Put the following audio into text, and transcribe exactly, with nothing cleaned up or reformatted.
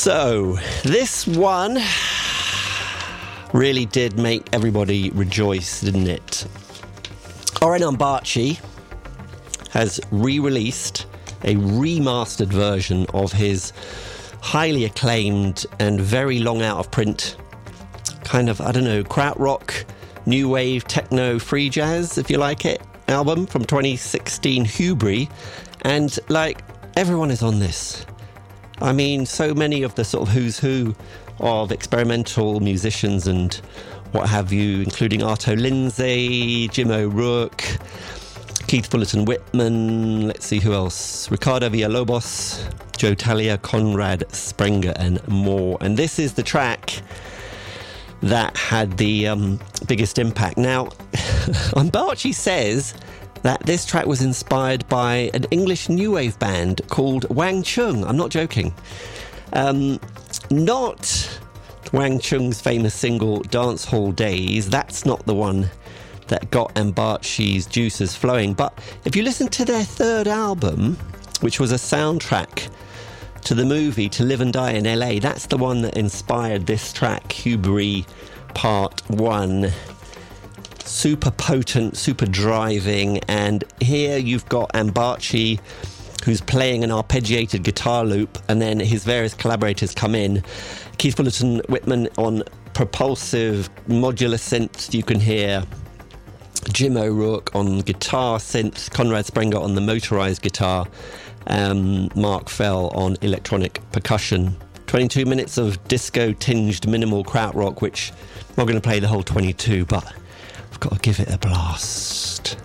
So, this one really did make everybody rejoice, didn't it? Oren Ambarchi has re-released a remastered version of his highly acclaimed and very long out of print kind of, I don't know, krautrock, new wave, techno, free jazz, if you like it, album from twenty sixteen, Hubri. And, like, everyone is on this. I mean, so many of the sort of who's who of experimental musicians and what have you, including Arto Lindsay, Jim O'Rourke, Keith Fullerton Whitman, let's see who else, Ricardo Villalobos, Joe Talia, Conrad Sprenger, and more. And this is the track that had the um, biggest impact. Now, Ambarchi says that this track was inspired by an English new wave band called Wang Chung. I'm not joking. Um, not Wang Chung's famous single Dance Hall Days. That's not the one that got Ambarchi's juices flowing. But if you listen to their third album, which was a soundtrack to the movie To Live and Die in L A, that's the one that inspired this track, Hubri Part one. Super potent, super driving, and here you've got Ambarchi, who's playing an arpeggiated guitar loop, and then his various collaborators come in. Keith Fullerton Whitman on propulsive modular synth, you can hear Jim O'Rourke on guitar synth, Conrad Sprenger on the motorized guitar, um, Mark Fell on electronic percussion. twenty-two minutes of disco-tinged minimal krautrock, which I'm not going to play the whole twenty-two, but I've got to give it a blast.